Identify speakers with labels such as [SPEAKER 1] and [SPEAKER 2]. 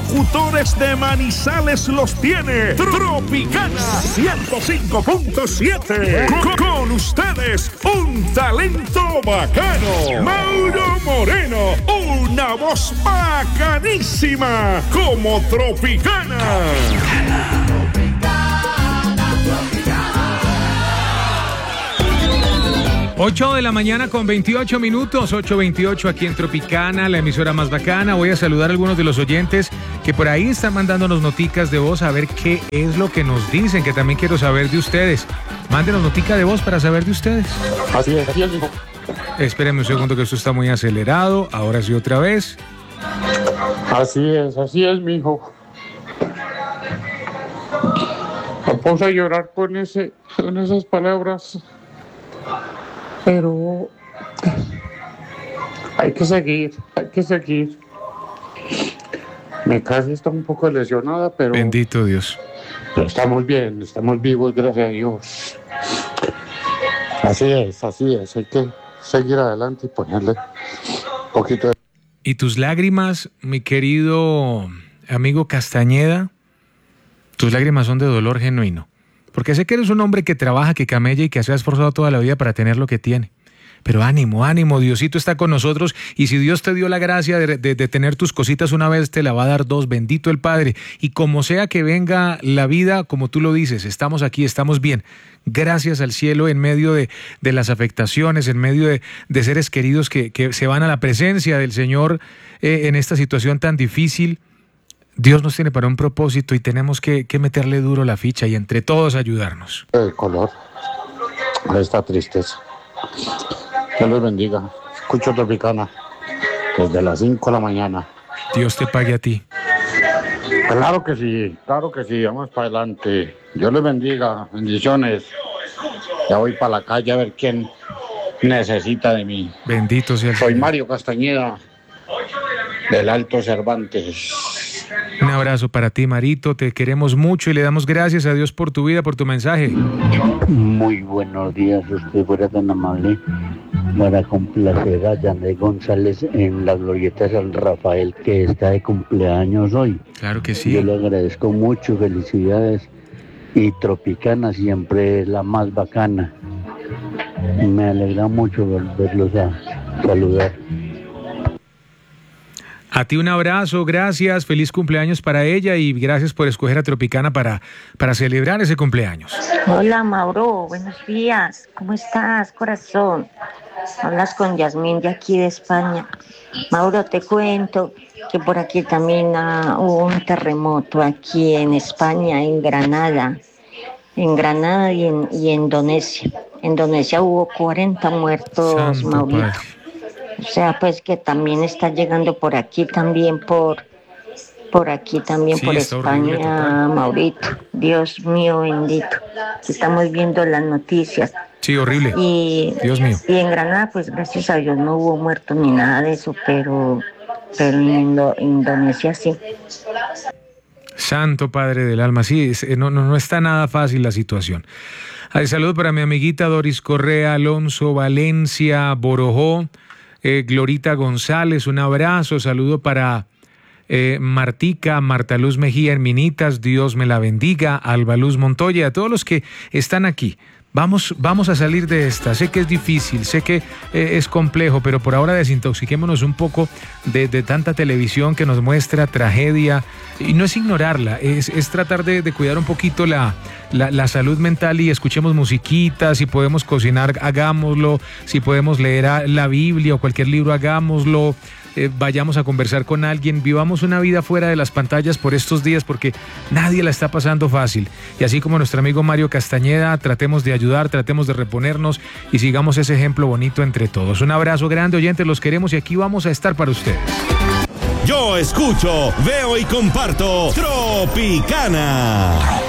[SPEAKER 1] locutores de Manizales los tiene Tropicana 105.7. Con ustedes, un talento bacano, Mauro Moreno, una voz bacanísima, como Tropicana.
[SPEAKER 2] 8 de la mañana con 28 minutos, 8:28 aquí en Tropicana, la emisora más bacana. Voy a saludar a algunos de los oyentes que por ahí están mandándonos noticas de voz a ver qué es lo que nos dicen, que también quiero saber de ustedes. Mándenos notica de voz para saber de ustedes.
[SPEAKER 3] Así es, hijo.
[SPEAKER 2] Espérenme un segundo que esto está muy acelerado. Ahora sí otra vez.
[SPEAKER 3] Así es, mijo. Me puse a llorar con esas palabras. Pero hay que seguir. Mi casa está un poco lesionada, pero...
[SPEAKER 2] Bendito Dios.
[SPEAKER 3] Pero estamos bien, estamos vivos, gracias a Dios. Así es. Hay que seguir adelante y ponerle un poquito de...
[SPEAKER 2] ¿Y tus lágrimas, mi querido amigo Castañeda? Tus lágrimas son de dolor genuino. Porque sé que eres un hombre que trabaja, que camella y que se ha esforzado toda la vida para tener lo que tiene. Pero ánimo, Diosito está con nosotros, y si Dios te dio la gracia de tener tus cositas una vez, te la va a dar dos, bendito el Padre. Y como sea que venga la vida, como tú lo dices, estamos aquí, estamos bien. Gracias al cielo, en medio de las afectaciones, en medio de seres queridos que se van a la presencia del Señor en esta situación tan difícil. Dios nos tiene para un propósito y tenemos que meterle duro la ficha y entre todos ayudarnos.
[SPEAKER 3] El color a esta tristeza. Dios los bendiga. Escucho Tropicana desde las 5 de la mañana.
[SPEAKER 2] Dios te pague a ti.
[SPEAKER 3] Claro que sí, vamos para adelante. Dios les bendiga, bendiciones. Ya voy para la calle a ver quién necesita de mí.
[SPEAKER 2] Bendito sea el
[SPEAKER 3] Soy
[SPEAKER 2] Señor.
[SPEAKER 3] Mario Castañeda, del Alto Cervantes.
[SPEAKER 2] Un abrazo para ti, Marito, te queremos mucho y le damos gracias a Dios por tu vida, por tu mensaje.
[SPEAKER 4] Muy buenos días, usted fuera tan amable para complacer a Yandel González en la glorieta San Rafael, que está de cumpleaños hoy.
[SPEAKER 2] Claro que sí.
[SPEAKER 4] Yo le agradezco mucho, felicidades, y Tropicana siempre es la más bacana. Me alegra mucho volverlos a saludar.
[SPEAKER 2] A ti un abrazo, gracias, feliz cumpleaños para ella y gracias por escoger a Tropicana para celebrar ese cumpleaños.
[SPEAKER 5] Hola Mauro, buenos días, ¿cómo estás, corazón? Hablas con Yasmín de aquí de España. Mauro, te cuento que por aquí también hubo un terremoto aquí en España, en Granada y en Indonesia. En Indonesia hubo 40 muertos,
[SPEAKER 2] Santo
[SPEAKER 5] Maurito.
[SPEAKER 2] Padre.
[SPEAKER 5] O sea, pues que también está llegando por aquí también por aquí también
[SPEAKER 2] Sí,
[SPEAKER 5] por
[SPEAKER 2] está horrible,
[SPEAKER 5] España,
[SPEAKER 2] total.
[SPEAKER 5] Maurito. Dios mío bendito. Estamos viendo las noticias.
[SPEAKER 2] Sí, horrible. Dios mío.
[SPEAKER 5] Y en Granada, pues gracias a Dios no hubo muertos ni nada de eso, pero en Indonesia sí.
[SPEAKER 2] Santo Padre del alma, sí, no está nada fácil la situación. Saludo para mi amiguita Doris Correa, Alonso Valencia, Borojó, Glorita González, un abrazo, saludo para Martica, Marta Luz Mejía en Minitas, Dios me la bendiga, Alba Luz Montoya, a todos los que están aquí. Vamos a salir de esta. Sé que es difícil, sé que es complejo, pero por ahora desintoxiquémonos un poco de tanta televisión que nos muestra tragedia. Y no es ignorarla, es tratar de cuidar un poquito la salud mental y escuchemos musiquitas. Si podemos cocinar, hagámoslo. Si podemos leer la Biblia o cualquier libro, hagámoslo. Vayamos a conversar con alguien, vivamos una vida fuera de las pantallas por estos días porque nadie la está pasando fácil. Y así como nuestro amigo Mario Castañeda, tratemos de ayudar, tratemos de reponernos y sigamos ese ejemplo bonito entre todos. Un abrazo grande, oyentes, los queremos y aquí vamos a estar para ustedes.
[SPEAKER 6] Yo escucho, veo y comparto Tropicana.